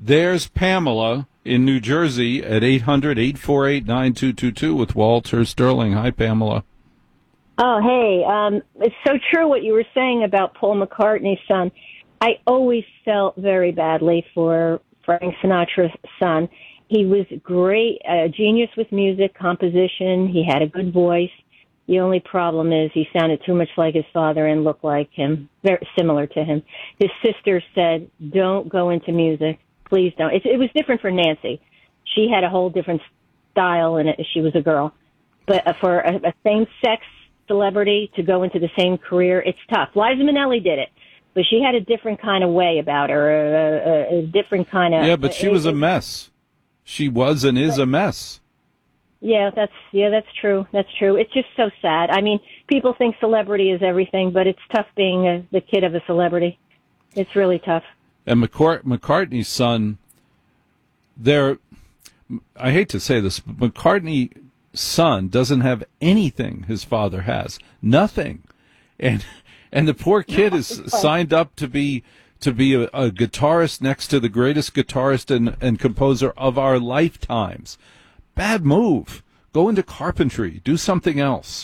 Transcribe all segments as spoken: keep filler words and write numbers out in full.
there's Pamela in New Jersey at eight hundred, eight four eight, nine two two two with Walter Sterling. Hi, Pamela. Oh, hey. Um, it's so true what you were saying about Paul McCartney's son. I always felt very badly for Frank Sinatra's son. He was great, a genius with music, composition. He had a good voice. The only problem is he sounded too much like his father and looked like him, very similar to him. His sister said, don't go into music. Please don't. It, it was different for Nancy. She had a whole different style, and it, she was a girl. But for a, a same-sex celebrity to go into the same career, it's tough. Liza Minnelli did it, but she had a different kind of way about her, a, a, a different kind of... Yeah, but she was a mess. She was and is a mess. Yeah, that's yeah, that's true. That's true. It's just so sad. I mean, people think celebrity is everything, but it's tough being a, the kid of a celebrity. It's really tough. And McCart- McCartney's son, there, I hate to say this, but McCartney's son doesn't have anything his father has. Nothing. And and the poor kid is signed up to be to be a, a guitarist next to the greatest guitarist and, and composer of our lifetimes. Bad move. Go into carpentry. Do something else.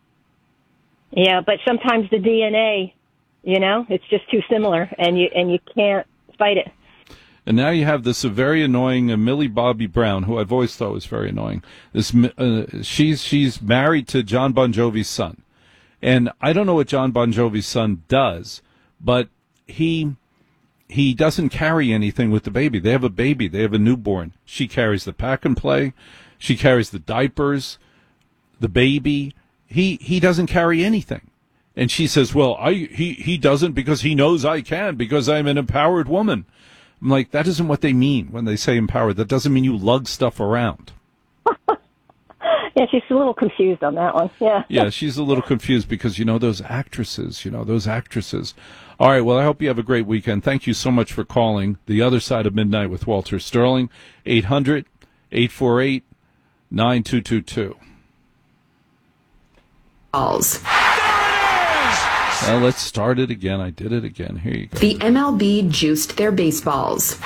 Yeah, but sometimes the D N A, you know, it's just too similar, and you and you can't fight it. And now you have this uh, very annoying uh, Millie Bobby Brown, who I've always thought was very annoying. This uh, she's she's married to John Bon Jovi's son, and I don't know what John Bon Jovi's son does, but he he doesn't carry anything with the baby. They have a baby. They have a newborn. She carries the pack and play. She carries the diapers, the baby. He he doesn't carry anything. And she says, well, I he, he doesn't because he knows I can, because I'm an empowered woman. I'm like, that isn't what they mean when they say empowered. That doesn't mean you lug stuff around. Yeah, she's a little confused on that one. Yeah. Yeah, she's a little confused because, you know, those actresses, you know, those actresses. All right, well, I hope you have a great weekend. Thank you so much for calling The Other Side of Midnight with Walter Sterling. eight hundred, eight four eight, nine two two two. Balls. Well, let's start it again. I did it again. Here you go. The M L B juiced their baseballs.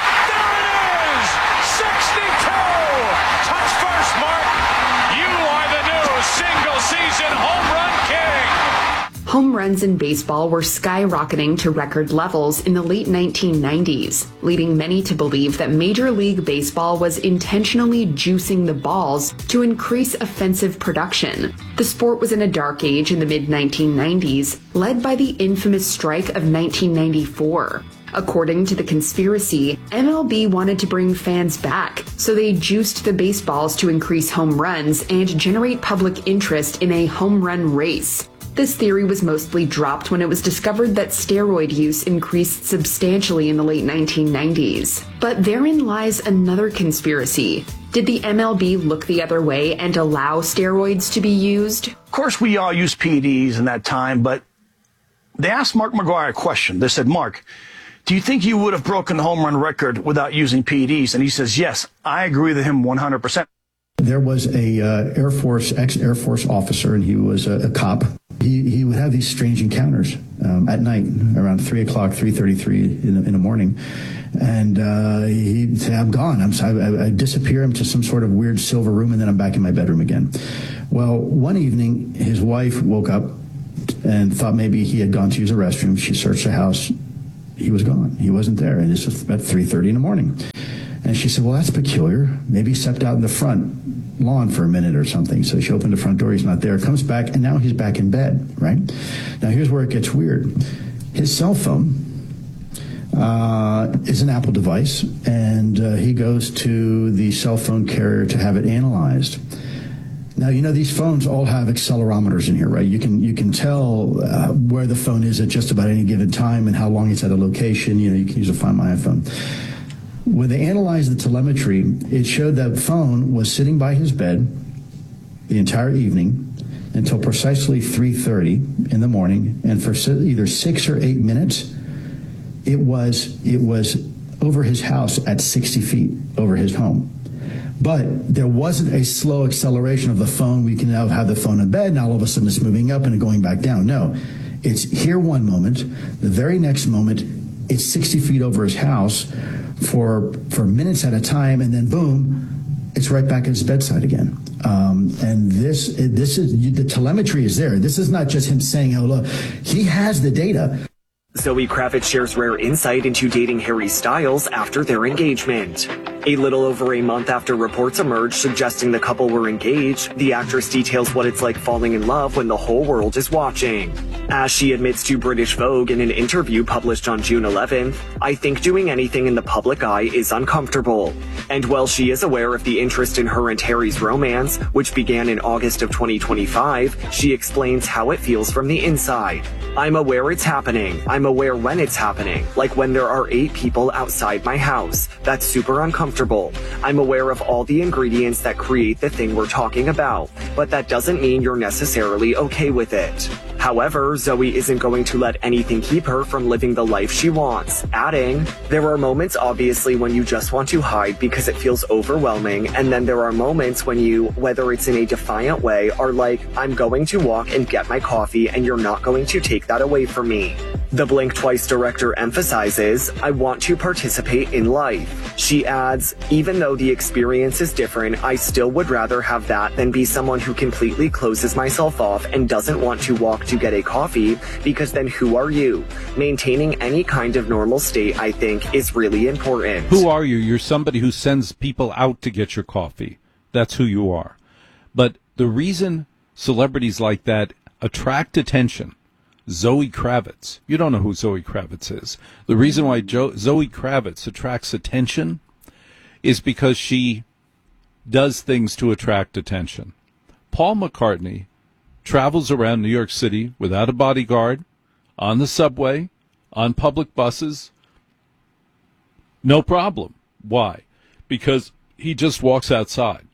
Home runs in baseball were skyrocketing to record levels in the late nineteen nineties, leading many to believe that Major League Baseball was intentionally juicing the balls to increase offensive production. The sport was in a dark age in the mid nineteen nineties, led by the infamous strike of nineteen ninety-four. According to the conspiracy, M L B wanted to bring fans back, so they juiced the baseballs to increase home runs and generate public interest in a home run race. This theory was mostly dropped when it was discovered that steroid use increased substantially in the late nineteen nineties. But therein lies another conspiracy. Did the M L B look the other way and allow steroids to be used? Of course, we all used P E Ds in that time, but they asked Mark McGwire a question. They said, Mark, do you think you would have broken the home run record without using P E Ds? And he says, yes, I agree with him one hundred percent. There was a uh, Air Force, ex-Air Force officer, and he was a, a cop. He he would have these strange encounters um, at night around three o'clock, three thirty-three in the, in the morning, and uh, he'd say, "I'm gone. I'm I, I disappear into some sort of weird silver room, and then I'm back in my bedroom again." Well, one evening, his wife woke up and thought maybe he had gone to use a restroom. She searched the house. He was gone. He wasn't there, and this was at three thirty in the morning. And she said, well, that's peculiar. Maybe he stepped out in the front lawn for a minute or something. So she opened the front door. He's not there. Comes back, and now he's back in bed, right? Now, here's where it gets weird. His cell phone uh, is an Apple device, and uh, he goes to the cell phone carrier to have it analyzed. Now, you know, these phones all have accelerometers in here, right? You can you can tell uh, where the phone is at just about any given time and how long it's at a location. You know, you can use a Find My iPhone. When they analyzed the telemetry, it showed that phone was sitting by his bed the entire evening until precisely three thirty in the morning, and for either six or eight minutes, it was it was over his house at sixty feet over his home. But there wasn't a slow acceleration of the phone. We can now have the phone in bed, now all of a sudden it's moving up and going back down. No, it's here one moment, the very next moment, it's sixty feet over his house for for minutes at a time, and then boom, it's right back at his bedside again. Um, and this this is the telemetry is there. This is not just him saying hello. He has the data. Zoe Kravitz shares rare insight into dating Harry Styles after their engagement. A little over a month after reports emerged suggesting the couple were engaged, the actress details what it's like falling in love when the whole world is watching. As she admits to British Vogue in an interview published on June eleventh, "I think doing anything in the public eye is uncomfortable." And while she is aware of the interest in her and Harry's romance, which began in August of twenty twenty-five, she explains how it feels from the inside. "I'm aware it's happening. I'm aware when it's happening, like when there are eight people outside my house. That's super uncomfortable. I'm aware of all the ingredients that create the thing we're talking about, but that doesn't mean you're necessarily okay with it." However, Zoe isn't going to let anything keep her from living the life she wants, adding, "There are moments obviously when you just want to hide because it feels overwhelming, and then there are moments when you, whether it's in a defiant way, are like, I'm going to walk and get my coffee and you're not going to take that away from me." The Blink Twice director emphasizes, "I want to participate in life." She adds, "Even though the experience is different, I still would rather have that than be someone who completely closes myself off and doesn't want to walk to get a coffee, because then who are you? Maintaining any kind of normal state, I think, is really important." Who are you? You're somebody who sends people out to get your coffee. That's who you are. But the reason celebrities like that attract attention, Zoe Kravitz, you don't know who Zoe Kravitz is. The reason why jo- Zoe Kravitz attracts attention is because she does things to attract attention. Paul McCartney travels around New York City without a bodyguard, on the subway, on public buses. No problem. Why? Because he just walks outside.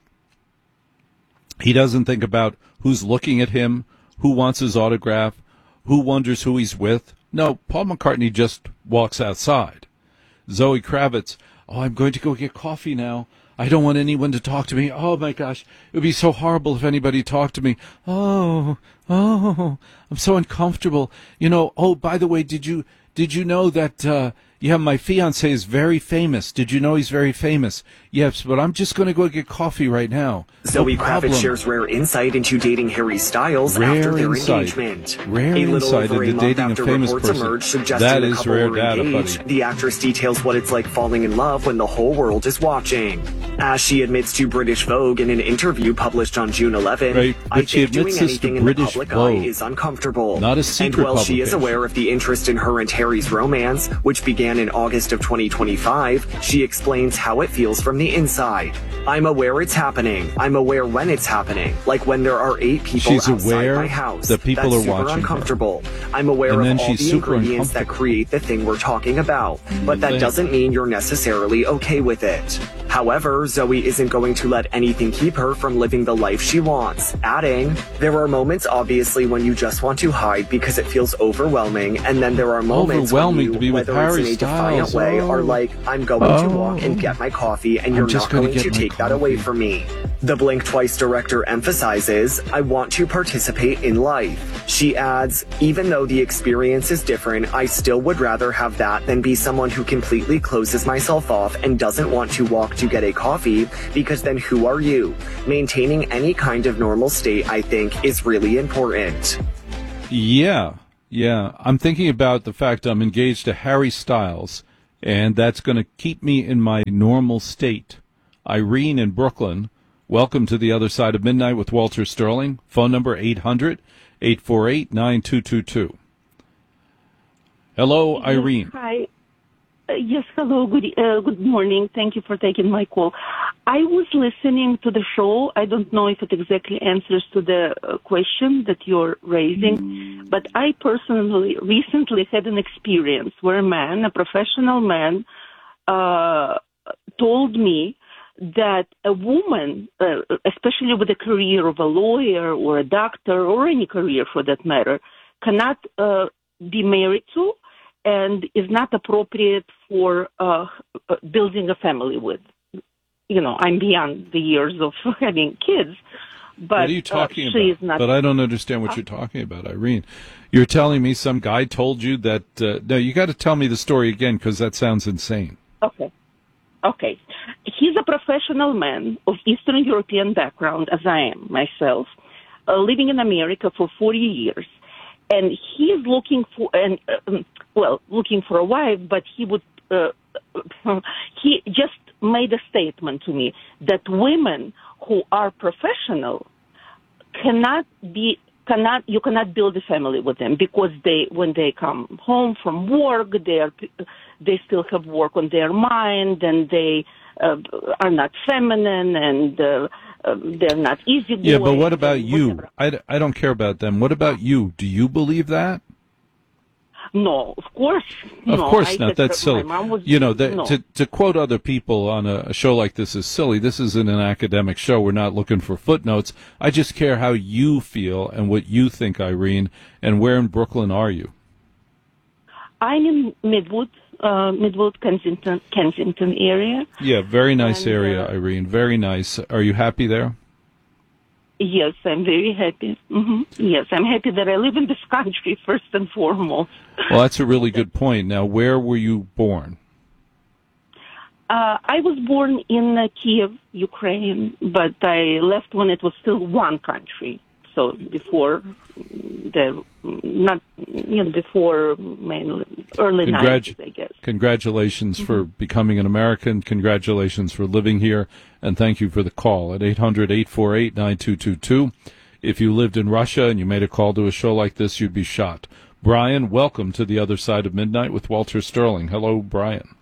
He doesn't think about who's looking at him, who wants his autograph, who wonders who he's with. No, Paul McCartney just walks outside. Zoe Kravitz, "Oh, I'm going to go get coffee now. I don't want anyone to talk to me. Oh, my gosh, it would be so horrible if anybody talked to me. Oh, oh, I'm so uncomfortable. You know, oh, by the way, did you did you know that, uh, yeah, my fiancé is very famous. Did you know he's very famous? Yes, but I'm just going to go get coffee right now." Zoe no Kravitz shares rare insight into dating Harry Styles rare after their insight. engagement. Rare a little insight over into a dating month a after famous reports person. emerged suggesting That the is couple rare were data, engaged, buddy. the actress details what it's like falling in love when the whole world is watching. As she admits to British Vogue in an interview published on June eleventh, Right, but "I she think doing admits this to anything in British the public Vogue, eye is uncomfortable." not a secret And while she is publication. aware of the interest in her and Harry's romance, which began in August of twenty twenty-five, she explains how it feels from the inside. "I'm aware it's happening. I'm aware when it's happening, like when there are eight people She's outside aware my house. that people That's are super watching her. uncomfortable. I'm aware And of then all she's the super ingredients that uncomfortable. create the thing we're talking about, but that Thing. doesn't mean you're necessarily okay with it." However, Zoe isn't going to let anything keep her from living the life she wants, adding, "There are moments obviously when you just want to hide because it feels overwhelming, and then there are moments when Overwhelming you, to be with whether it's Harry in a defiant Styles. way, Oh. are like, I'm going to walk and get my coffee and I'm you're just not gonna going to get my take that away coffee." from me." The Blink Twice director emphasizes, "I want to participate in life." She adds, "Even though the experience is different, I still would rather have that than be someone who completely closes myself off and doesn't want to walk to get a coffee, because then who are you? Maintaining any kind of normal state, I think, is really important." Yeah, yeah. I'm thinking about the fact I'm engaged to Harry Styles, and that's going to keep me in my normal state. Irene in Brooklyn, welcome to the other side of midnight with Walter Sterling. Phone number eight hundred, eight four eight, nine two two two. Hello, Irene. Yes, hi. Uh, yes, hello. Good uh, good morning. Thank you for taking my call. I was listening to the show. I don't know if it exactly answers to the uh, question that you're raising, but I personally recently had an experience where a man, a professional man, uh, told me that a woman, uh, especially with a career of a lawyer or a doctor or any career for that matter, cannot uh, be married to and is not appropriate for uh, building a family with. You know, I'm beyond the years of having kids, But what are you talking uh, she about? Is not, but I don't understand what you're talking about, Irene. You're telling me some guy told you that. Uh, no, you got to tell me the story again because that sounds insane. Okay. Okay. He's a professional man of Eastern European background, as I am myself, uh, living in America for forty years. And he's looking for, and uh, well, looking for a wife, but he would, uh, he just made a statement to me that women who are professional cannot be, cannot, you cannot build a family with them because they, when they come home from work, they are, they still have work on their mind and they uh, are not feminine and uh, uh, they're not easygoing. Yeah, but what about you? Whatever. I, I don't care about them. What about you? Do you believe that? No, of course. Of no, course I not. had- That's silly. My mom was, you know, that, no. to to quote other people on a, a show like this is silly. This isn't an academic show. We're not looking for footnotes. I just care how you feel and what you think, Irene. And where in Brooklyn are you? I'm in Midwood, uh, Midwood, Kensington, Kensington area. Yeah, very nice And, area, uh, Irene. Very nice. Are you happy there? Yes, I'm very happy. hmm Yes, I'm happy that I live in this country first and foremost. Well, that's a really good point. Now, where were you born? Uh, I was born in uh, Kiev, Ukraine, but I left when it was still one country. So before the not you know before mainly early Congratu- nineties, I guess. Congratulations for becoming an American. Congratulations for living here. And thank you for the call at eight hundred, eight four eight, nine two two two. If you lived in Russia and you made a call to a show like this, you'd be shot. Brian, welcome to The Other Side of Midnight with Walter Sterling. Hello, Brian.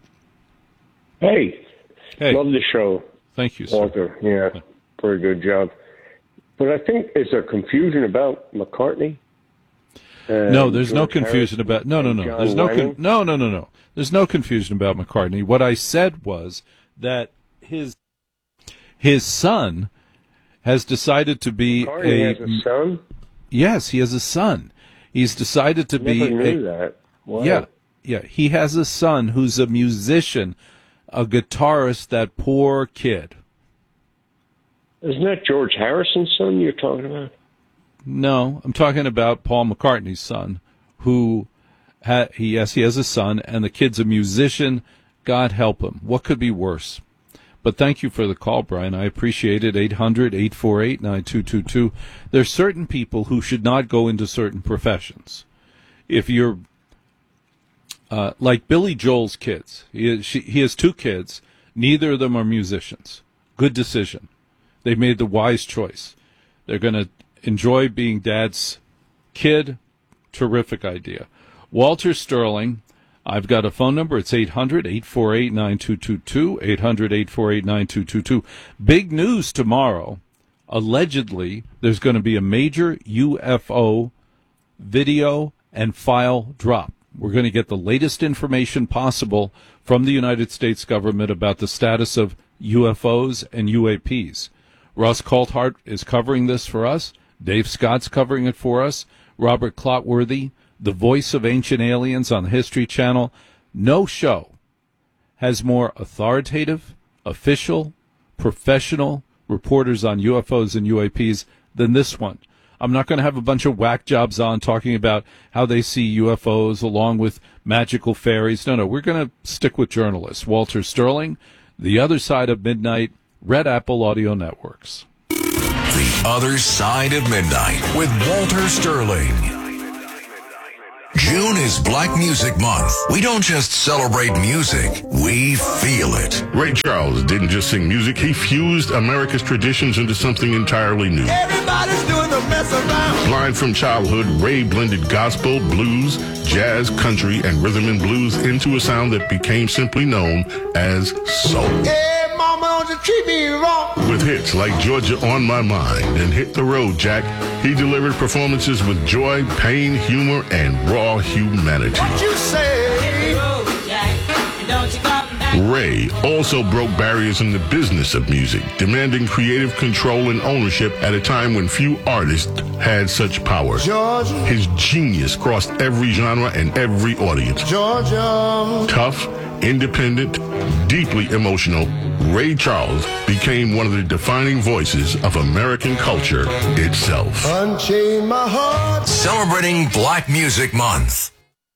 Hey, Hey. love the show, Thank you, sir. Walter. Yeah, very good job. But I think there's a confusion about McCartney. and No, there's no George confusion Harrison about no, no, and no. John There's no con- Lennon. no, no, no, no. There's no confusion about McCartney. What I said was that his his son has decided to be McCartney a has a son. yes, he has a son. He's decided to be Never knew a, that. Wow. yeah, yeah. He has a son who's a musician, a guitarist. That poor kid. Isn't that George Harrison's son you're talking about? No, I'm talking about Paul McCartney's son, who ha- he yes, he has a son, and the kid's a musician. God help him. What could be worse? But thank you for the call, Brian. I appreciate it. eight hundred, eight four eight, nine two two two. There's certain people who should not go into certain professions. If you're uh, like Billy Joel's kids, he has, she, he has two kids. Neither of them are musicians. Good decision. They made the wise choice. They're going to enjoy being dad's kid. Terrific idea. Walter Sterling, I've got a phone number. It's eight hundred, eight four eight, nine two two two, eight hundred, eight four eight, nine two two two. Big news tomorrow. Allegedly, there's going to be a major U F O video and file drop. We're going to get the latest information possible from the United States government about the status of U F Os and U A Ps. Russ Coulthart is covering this for us. Dave Scott's covering it for us. Robert Clotworthy, the voice of ancient aliens on the History Channel. No show has more authoritative, official, professional reporters on U F Os and U A Ps than this one. I'm not going to have a bunch of whack jobs on talking about how they see U F Os along with magical fairies. No, no, we're going to stick with journalists. Walter Sterling, The Other Side of Midnight, Red Apple Audio Networks. The Other Side of Midnight with Walter Sterling. June is Black Music Month. We don't just celebrate music, we feel it. Ray Charles didn't just sing music, he fused America's traditions into something entirely new. Everybody's doing the mess around. Blind from childhood, Ray blended gospel, blues, jazz, country, and rhythm and blues into a sound that became simply known as soul. Hey, mama, don't you treat me wrong. With hits like Georgia on My Mind and Hit the Road, Jack, he delivered performances with joy, pain, humor, and raw humanity. What you say? Ray also broke barriers in the business of music, demanding creative control and ownership at a time when few artists had such power. Georgia. His genius crossed every genre and every audience. Georgia. Tough, Independent, deeply emotional, Ray Charles became one of the defining voices of American culture itself. Unchain my heart. Celebrating Black Music Month.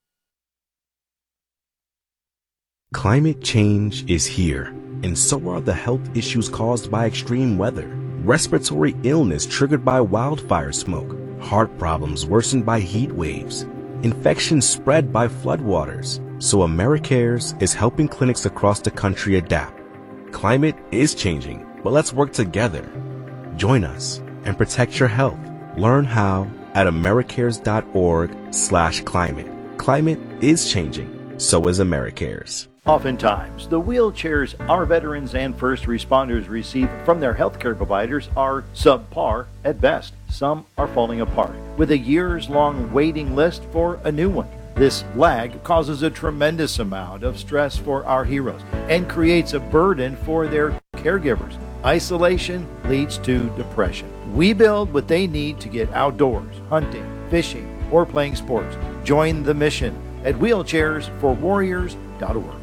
Climate change is here, and so are the health issues caused by extreme weather. Respiratory illness triggered by wildfire smoke, heart problems worsened by heat waves, infections spread by floodwaters. So AmeriCares is helping clinics across the country adapt. Climate is changing, but let's work together. Join us and protect your health. Learn how at americares.org slash climate. Climate is changing, so is AmeriCares. Oftentimes, the wheelchairs our veterans and first responders receive from their healthcare providers are subpar at best. Some are falling apart, with a years-long waiting list for a new one. This lag causes a tremendous amount of stress for our heroes and creates a burden for their caregivers. Isolation leads to depression. We build what they need to get outdoors, hunting, fishing, or playing sports. Join the mission at wheelchairs for warriors dot org.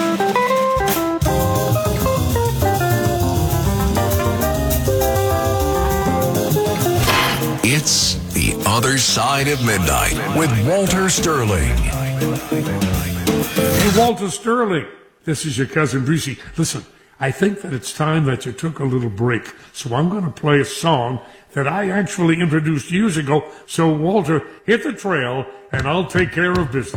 It's The Other Side of Midnight with Walter Sterling. Hey, Walter Sterling. This is your cousin Brucey. Listen, I think that it's time that you took a little break. So I'm going to play a song that I actually introduced years ago. So, Walter, hit the trail, and I'll take care of business.